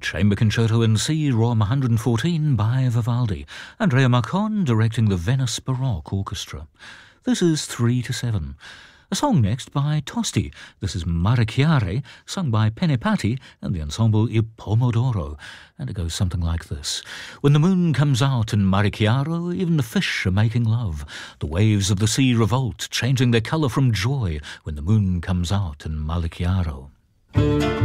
Chamber Concerto in C, ROM 114 by Vivaldi. Andrea Marcon directing the Venice Baroque Orchestra. This is 3 to 7. A song next by Tosti. This is Mare Chiare, sung by Penepati and the ensemble Il Pomodoro. And it goes something like this. When the moon comes out in Mare Chiaro, even the fish are making love. The waves of the sea revolt, changing their colour from joy when the moon comes out in Mare Chiaro.